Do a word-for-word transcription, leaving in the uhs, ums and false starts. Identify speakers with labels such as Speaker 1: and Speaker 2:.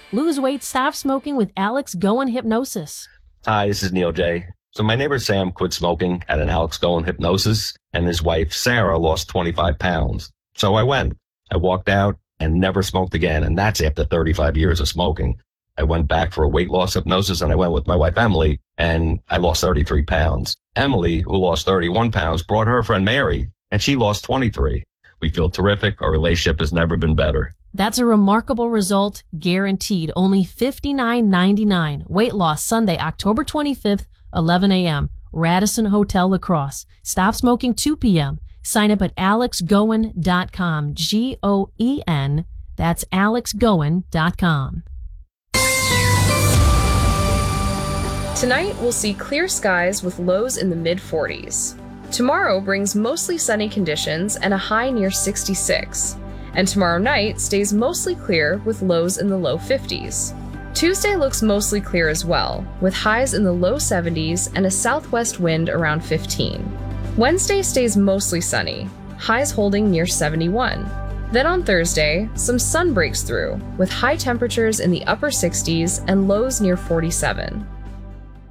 Speaker 1: Lose weight, stop smoking with Alex Goen Hypnosis.
Speaker 2: Hi, this is Neil J. So my neighbor Sam quit smoking at an Alex Goen Hypnosis, and his wife Sarah lost twenty-five pounds. So I went. I walked out and never smoked again, and that's after thirty-five years of smoking. I went back for a weight loss hypnosis, and I went with my wife Emily, and I lost thirty-three pounds. Emily, who lost thirty-one pounds, brought her friend Mary, and she lost twenty-three. We feel terrific. Our relationship has never been better.
Speaker 1: That's a remarkable result, guaranteed. Only fifty-nine ninety-nine. Weight loss Sunday, October twenty-fifth, eleven a.m. Radisson Hotel La Crosse. Stop smoking two p.m. Sign up at alex goen dot com. G O E N. That's alex goen dot com.
Speaker 3: Tonight, we'll see clear skies with lows in the mid forties. Tomorrow brings mostly sunny conditions and a high near sixty-six. And tomorrow night stays mostly clear with lows in the low fifties. Tuesday looks mostly clear as well, with highs in the low seventies and a southwest wind around fifteen. Wednesday stays mostly sunny, highs holding near seventy-one. Then on Thursday, some sun breaks through, with high temperatures in the upper sixties and lows near forty-seven.